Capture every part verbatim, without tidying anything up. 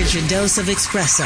Here's your dose of espresso.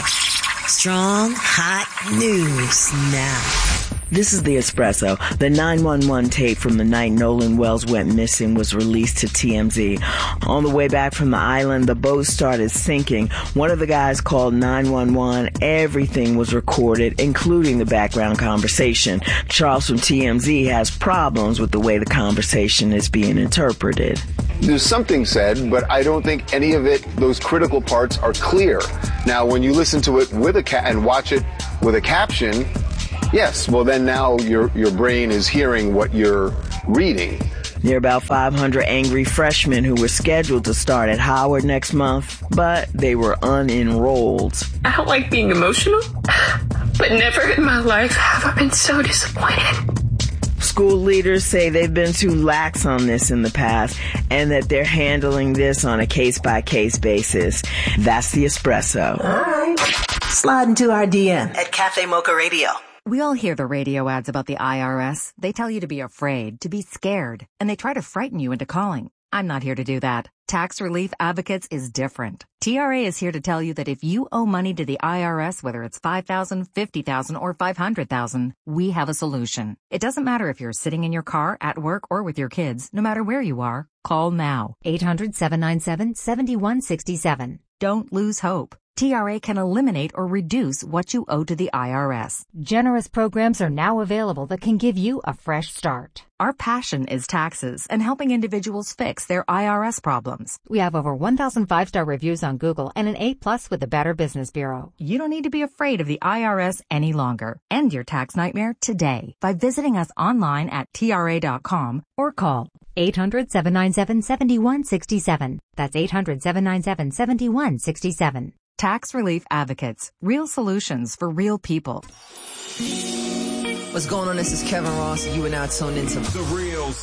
Strong, hot news now. This is the Espresso. The nine one one tape from the night Nolan Wells went missing was released to T M Z. On the way back from the island, the boat started sinking. One of the guys called nine one one. Everything was recorded, including the background conversation. Charles from T M Z has problems with the way the conversation is being interpreted. There's something said, but I don't think any of it, those critical parts, are clear. Now, when you listen to it with a ca- and watch it with a caption, yes, well then now your your brain is hearing what you're reading. There are about five hundred angry freshmen who were scheduled to start at Howard next month, but they were unenrolled. I don't like being emotional, but never in my life have I been so disappointed. School leaders say they've been too lax on this in the past and that they're handling this on a case-by-case basis. That's the Espresso. All right. Slide into our D M at Cafe Mocha Radio. We all hear the radio ads about the I R S. They tell you to be afraid, to be scared, and they try to frighten you into calling. I'm not here to do that. Tax Relief Advocates is different. T R A is here to tell you that if you owe money to the I R S, whether it's five thousand dollars, fifty thousand dollars, or five hundred thousand dollars, we have a solution. It doesn't matter if you're sitting in your car, at work, or with your kids. No matter where you are, call now. eight hundred, seven nine seven, seven one six seven. Don't lose hope. T R A can eliminate or reduce what you owe to the I R S. Generous programs are now available that can give you a fresh start. Our passion is taxes and helping individuals fix their I R S problems. We have over one thousand five-star reviews on Google and an A plus with the Better Business Bureau. You don't need to be afraid of the I R S any longer. End your tax nightmare today by visiting us online at T R A dot com or call eight hundred, seven nine seven, seven one six seven. That's eight hundred, seven nine seven, seven one six seven. Tax Relief Advocates. Real solutions for real people. What's going on? This is Kevin Ross. You are now tuned into The Real